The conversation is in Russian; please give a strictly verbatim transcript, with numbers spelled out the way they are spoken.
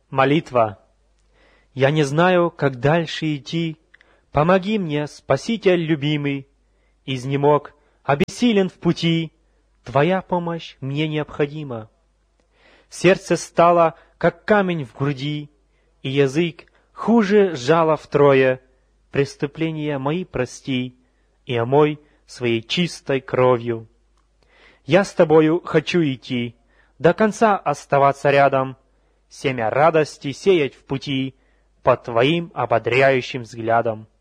Молитва. Я не знаю, как дальше идти. Помоги мне, Спаситель любимый. Изнемог, обессилен в пути. Твоя помощь мне необходима. Сердце стало, как камень в груди, и язык хуже сжало втрое. Преступления мои прости и омой своей чистой кровью. Я с тобою хочу идти, до конца оставаться рядом, семя радости сеять в пути под твоим ободряющим взглядом.